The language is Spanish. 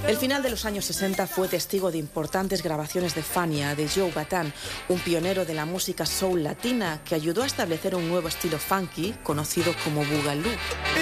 El final de los años 60 fue testigo de importantes grabaciones de Fania, de Joe Bataan, un pionero de la música soul latina que ayudó a establecer un nuevo estilo funky conocido como Boogaloo.